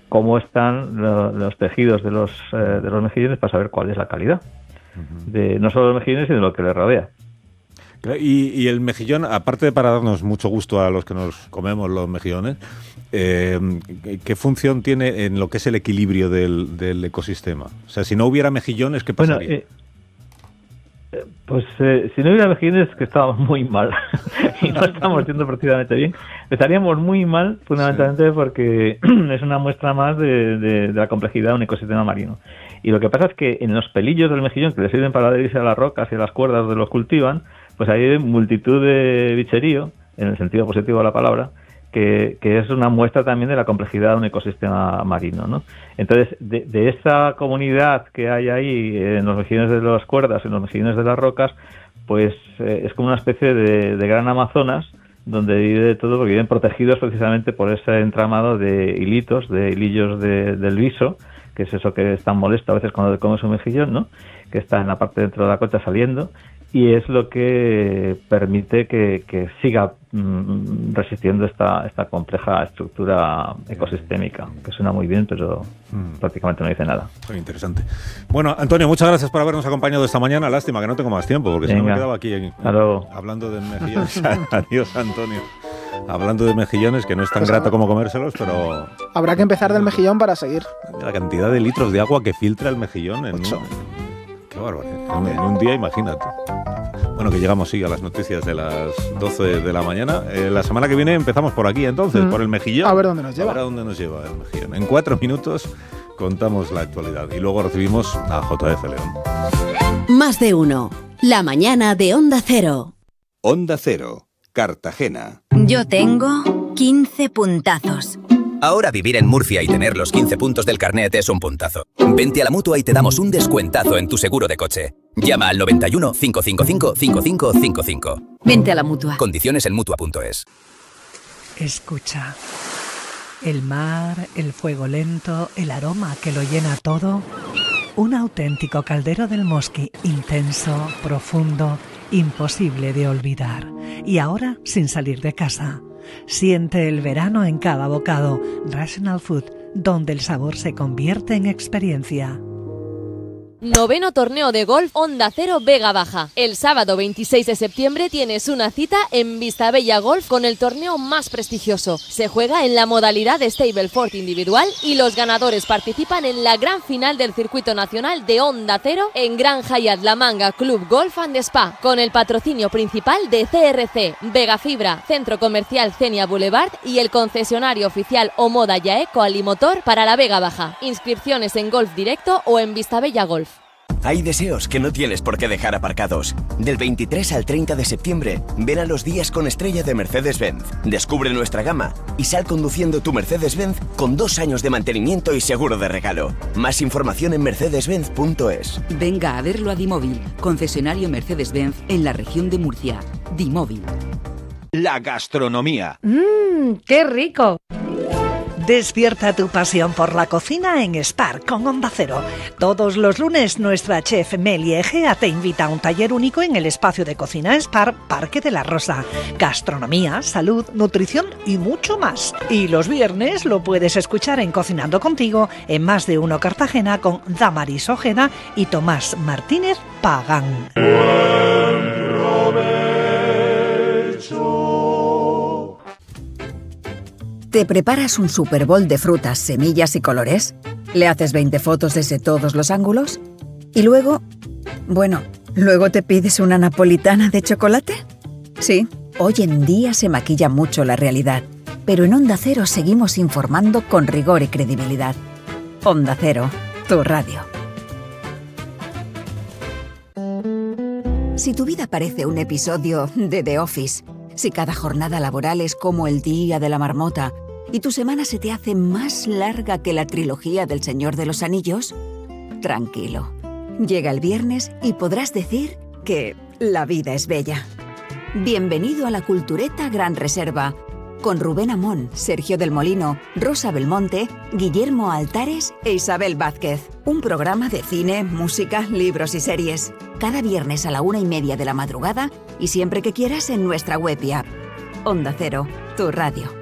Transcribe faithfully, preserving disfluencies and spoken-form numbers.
cómo están lo, los tejidos de los, eh, de los mejillones para saber cuál es la calidad. Uh-huh. De no solo los mejillones, sino de lo que les rodea. Y, y el mejillón, aparte de para darnos mucho gusto a los que nos comemos los mejillones, eh, ¿qué función tiene en lo que es el equilibrio del, del ecosistema? O sea, si no hubiera mejillones, ¿qué pasaría? Bueno, eh, pues eh, si no hubiera mejillones, que estábamos muy mal y no estamos yendo prácticamente bien. Estaríamos muy mal, fundamentalmente, sí. porque es una muestra más de, de, de la complejidad de un ecosistema marino. Y lo que pasa es que en los pelillos del mejillón, que le sirven para adherirse a las rocas y a las cuerdas donde los cultivan, pues hay multitud de bicherío, en el sentido positivo de la palabra, que, que es una muestra también de la complejidad de un ecosistema marino, ¿no? Entonces, de, de esa comunidad que hay ahí en los mejillones de las cuerdas, en los mejillones de las rocas, pues eh, es como una especie de, de gran Amazonas, donde vive de todo, porque viven protegidos precisamente por ese entramado de hilitos, de hilillos de, del viso, que es eso que es tan molesto a veces cuando te comes un mejillón, ¿no? Que está en la parte dentro de la concha saliendo, y es lo que permite que, que siga mm, resistiendo esta, esta compleja estructura ecosistémica, que suena muy bien, pero mm. prácticamente no dice nada. Muy interesante. Bueno, Antonio, muchas gracias por habernos acompañado esta mañana. Lástima que no tengo más tiempo, porque Venga. si no me quedaba aquí en, hablando de mejillones. Adiós, Antonio. Hablando de mejillones, que no es tan pues grato como comérselos, pero... Habrá que empezar del mejillón para seguir. La cantidad de litros de agua que filtra el mejillón en... Ocho. Qué barbaridad. En, en un día, imagínate. Bueno, que llegamos, sí, a las noticias de las doce de la mañana. Eh, la semana que viene empezamos por aquí, entonces, mm. por el mejillón. A ver dónde nos lleva. A ver dónde nos lleva el mejillón. En cuatro minutos contamos la actualidad y luego recibimos a J F León. Más de uno. La mañana de Onda Cero. Onda Cero, Cartagena. Yo tengo quince puntazos. Ahora vivir en Murcia y tener los quince puntos del carnet es un puntazo. Vente a la Mutua y te damos un descuentazo en tu seguro de coche. Llama al noventa y uno, cinco cinco cinco, cinco cinco cinco cinco. Vente a la Mutua. Condiciones en mutua punto es. Escucha. El mar, el fuego lento, el aroma que lo llena todo. Un auténtico caldero del Mosqui, intenso, profundo, imposible de olvidar. Y ahora sin salir de casa. Siente el verano en cada bocado. Rational Food, donde el sabor se convierte en experiencia. Noveno torneo de golf Onda Cero Vega Baja. El sábado veintiséis de septiembre tienes una cita en Vistabella Golf con el torneo más prestigioso. Se juega en la modalidad de Stableford individual y los ganadores participan en la gran final del circuito nacional de Onda Cero en Gran Hyatt La Manga Club Golf and Spa, con el patrocinio principal de C R C, Vega Fibra, Centro Comercial Cenia Boulevard y el concesionario oficial Omoda Yae Coalimotor para la Vega Baja. Inscripciones en Golf Directo o en Vistabella Golf. Hay deseos que no tienes por qué dejar aparcados. Del veintitrés al treinta de septiembre, ven a los días con estrella de Mercedes-Benz. Descubre nuestra gama y sal conduciendo tu Mercedes-Benz con dos años de mantenimiento y seguro de regalo. Más información en mercedes benz punto es. Venga a verlo a Dimóvil, concesionario Mercedes-Benz en la región de Murcia. Dimóvil. La gastronomía. ¡Mmm, qué rico! Despierta tu pasión por la cocina en Spar con Onda Cero. Todos los lunes nuestra chef Meli Egea te invita a un taller único en el espacio de cocina Spar Parque de la Rosa. Gastronomía, salud, nutrición y mucho más. Y los viernes lo puedes escuchar en Cocinando Contigo en Más de Uno Cartagena con Damaris Ojeda y Tomás Martínez Pagán. Buen provecho. ¿Te preparas un Super Bowl de frutas, semillas y colores? ¿Le haces veinte fotos desde todos los ángulos? ¿Y luego? Bueno, ¿luego te pides una napolitana de chocolate? Sí, hoy en día se maquilla mucho la realidad, pero en Onda Cero seguimos informando con rigor y credibilidad. Onda Cero, tu radio. Si tu vida parece un episodio de The Office, si cada jornada laboral es como el día de la marmota y tu semana se te hace más larga que la trilogía del Señor de los Anillos, tranquilo. Llega el viernes y podrás decir que la vida es bella. Bienvenido a la Cultureta Gran Reserva, con Rubén Amón, Sergio del Molino, Rosa Belmonte, Guillermo Altares e Isabel Vázquez. Un programa de cine, música, libros y series. Cada viernes a la una y media de la madrugada y siempre que quieras en nuestra web y app. Onda Cero, tu radio.